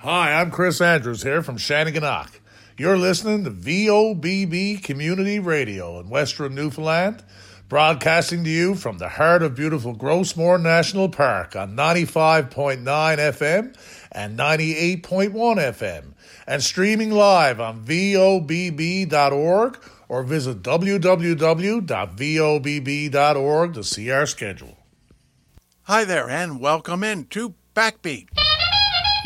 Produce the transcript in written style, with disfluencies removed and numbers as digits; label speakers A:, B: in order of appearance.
A: Hi, I'm Chris Andrews here from Shanneyganock. You're listening to VOBB Community Radio in Western Newfoundland, broadcasting to you from the heart of beautiful Grossmore National Park on 95.9 FM and 98.1 FM, and streaming live on vobb.org or visit www.vobb.org to see our schedule.
B: Hi there, and welcome in to Backbeat.